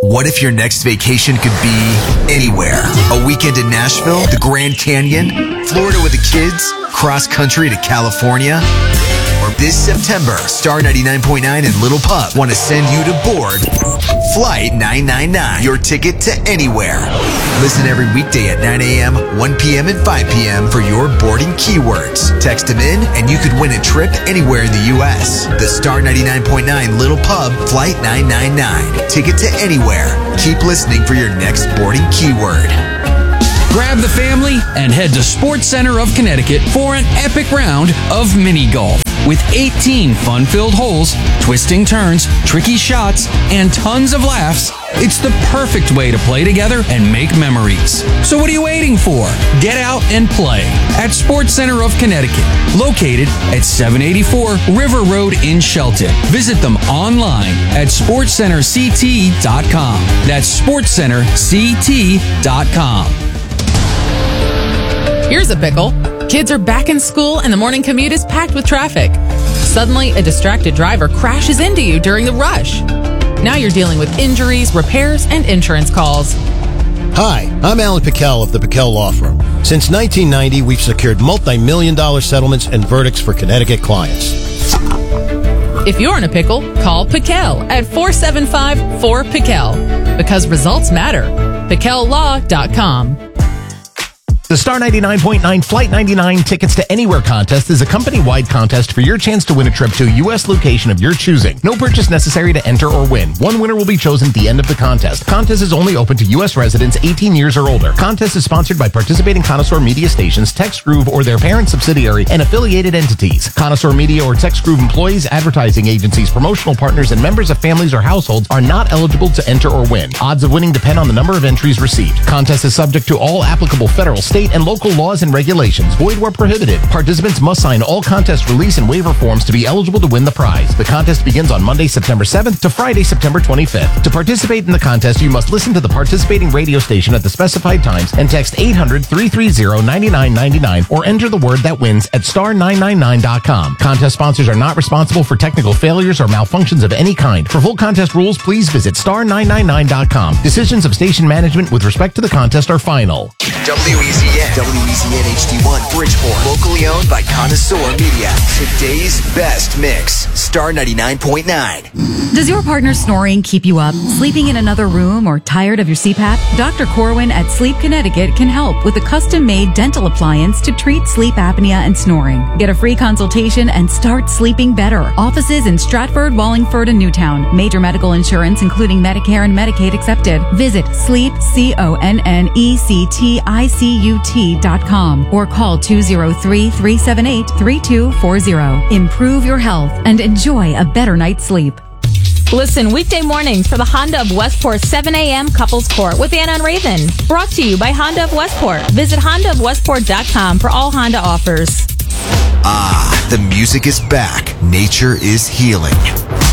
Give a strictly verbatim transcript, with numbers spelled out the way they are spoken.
What if your next vacation could be anywhere? A weekend in Nashville, the Grand Canyon, Florida with the kids, cross country to California? Or this September, Star ninety-nine point nine and Little Pub want to send you to board Flight nine nine nine, your ticket to anywhere. Listen every weekday at nine a.m., one p.m., and five p.m. for your boarding keywords. Text them in and you could win a trip anywhere in the U S. The Star ninety-nine point nine Little Pub Flight nine nine nine. Ticket to anywhere. Keep listening for your next boarding keyword. Grab the family and head to Sports Center of Connecticut for an epic round of mini golf. With eighteen fun-filled holes, twisting turns, tricky shots, and tons of laughs, it's the perfect way to play together and make memories. So what are you waiting for? Get out and play at Sports Center of Connecticut, located at seven eighty-four River Road in Shelton. Visit them online at sports center c t dot com. That's sports center c t dot com. Here's a pickle. Kids are back in school and the morning commute is packed with traffic. Suddenly, a distracted driver crashes into you during the rush. Now you're dealing with injuries, repairs, and insurance calls. Hi, I'm Alan Pickell of the Pickell Law Firm. Since nineteen ninety, we've secured multi-million dollar settlements and verdicts for Connecticut clients. If you're in a pickle, call Pickell at four seven five, four, Pickell. Because results matter. Pickell Law dot com. The Star ninety-nine point nine Flight ninety-nine Tickets to Anywhere contest is a company-wide contest for your chance to win a trip to a U S location of your choosing. No purchase necessary to enter or win. One winner will be chosen at the end of the contest. Contest is only open to U S residents eighteen years or older. Contest is sponsored by participating Connoisseur Media stations, TextGroove, or their parent subsidiary and affiliated entities. Connoisseur Media or TextGroove employees, advertising agencies, promotional partners, and members of families or households are not eligible to enter or win. Odds of winning depend on the number of entries received. Contest is subject to all applicable federal, state, and local laws and regulations. Void where prohibited. Participants must sign all contest release and waiver forms to be eligible to win the prize. The contest begins on Monday, September seventh to Friday, September twenty-fifth. To participate in the contest, you must listen to the participating radio station at the specified times and text eight hundred, three three zero, nine nine nine nine or enter the word that wins at star nine nine nine dot com. Contest sponsors are not responsible for technical failures or malfunctions of any kind. For full contest rules, please visit star nine nine nine dot com. Decisions of station management with respect to the contest are final. W E Z N, W E Z N H D one, Bridgeport, locally owned by Connoisseur Media. Today's best mix, Star ninety-nine point nine. Does your partner's snoring keep you up, sleeping in another room, or tired of your C PAP? Doctor Corwin at Sleep Connecticut can help with a custom-made dental appliance to treat sleep apnea and snoring. Get a free consultation and start sleeping better. Offices in Stratford, Wallingford, and Newtown. Major medical insurance, including Medicare and Medicaid accepted. Visit sleep, C O N N E C T I C U T dot com or call two oh three, three seven eight, three two four zero. Improve your health and enjoy a better night's sleep. Listen weekday mornings for the Honda of Westport seven a.m. Couples Court with Anna and Raven. Brought to you by Honda of Westport. Visit honda of westport dot com for all Honda offers. Ah, the music is back. Nature is healing.